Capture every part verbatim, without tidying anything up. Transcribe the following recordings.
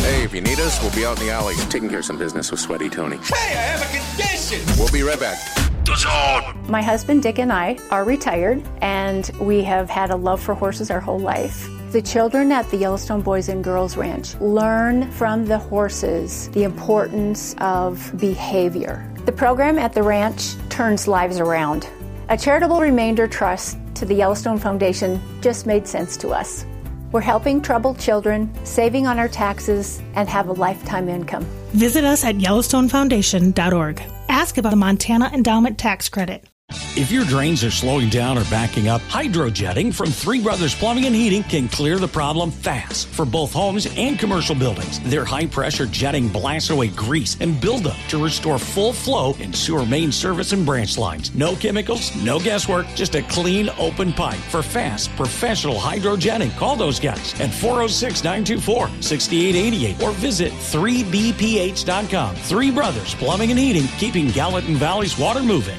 Hey, if you need us, we'll be out in the alley taking care of some business with Sweaty Tony. Hey, I have a condition! We'll be right back. The Zone! My husband Dick and I are retired, and we have had a love for horses our whole life. The children at the Yellowstone Boys and Girls Ranch learn from the horses the importance of behavior. The program at the ranch turns lives around. A charitable remainder trust to the Yellowstone Foundation just made sense to us. We're helping troubled children, saving on our taxes, and have a lifetime income. Visit us at yellowstone foundation dot org. Ask about the Montana Endowment Tax Credit. If your drains are slowing down or backing up, hydrojetting from Three Brothers Plumbing and Heating can clear the problem fast for both homes and commercial buildings. Their high-pressure jetting blasts away grease and buildup to restore full flow in sewer main service and branch lines. No chemicals, no guesswork, just a clean, open pipe for fast, professional hydrojetting. Call those guys at four oh six, nine two four, six eight eight eight or visit three b p h dot com. Three Brothers Plumbing and Heating, keeping Gallatin Valley's water moving.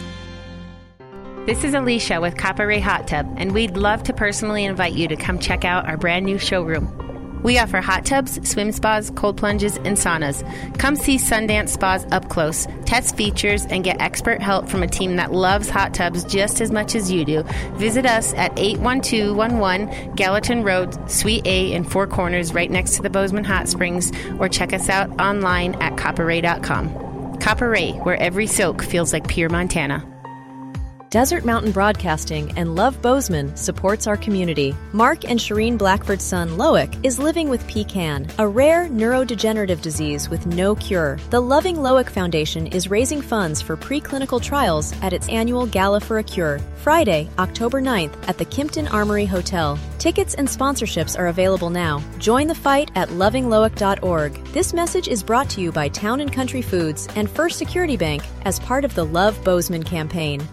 This is Alicia with Copper Ray Hot Tub, and we'd love to personally invite you to come check out our brand new showroom. We offer hot tubs, swim spas, cold plunges, and saunas. Come see Sundance Spas up close, test features, and get expert help from a team that loves hot tubs just as much as you do. Visit us at eight one two one one Gallatin Road, Suite A in Four Corners, right next to the Bozeman Hot Springs, or check us out online at copper ray dot com. Copper Ray, where every soak feels like pure Montana. Desert Mountain Broadcasting and Love Bozeman supports our community. Mark and Shireen Blackford's son, Loic, is living with P C A N, a rare neurodegenerative disease with no cure. The Loving Loic Foundation is raising funds for preclinical trials at its annual Gala for a Cure, Friday, October ninth at the Kimpton Armory Hotel. Tickets and sponsorships are available now. Join the fight at loving loic dot org. This message is brought to you by Town and Country Foods and First Security Bank as part of the Love Bozeman campaign.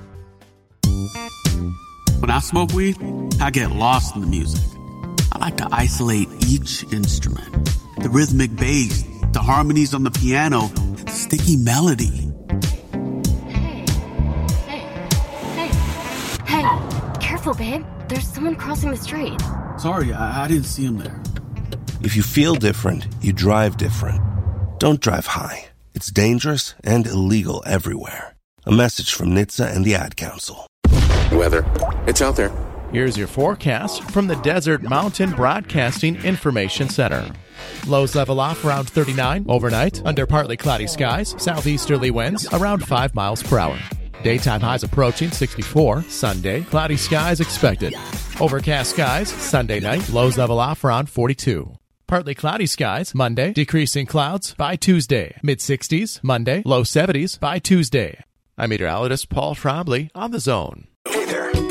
When I smoke weed, I get lost in the music. I like to isolate each instrument. The rhythmic bass, the harmonies on the piano, the sticky melody. Hey, hey, hey, hey, careful, babe. There's someone crossing the street. Sorry, I, I didn't see him there. If you feel different, you drive different. Don't drive high. It's dangerous and illegal everywhere. A message from N H T S A and the Ad Council. Weather. It's out there. Here's your forecast from the Desert Mountain Broadcasting Information Center. Lows level off around thirty-nine overnight under partly cloudy skies, southeasterly winds around five miles per hour. Daytime highs approaching sixty-four. Sunday, cloudy skies expected. Overcast skies Sunday night, lows level off around forty-two. Partly cloudy skies Monday, decreasing clouds by Tuesday. mid-sixties Monday, low seventies by Tuesday. I'm meteorologist Paul Trombley on The Zone.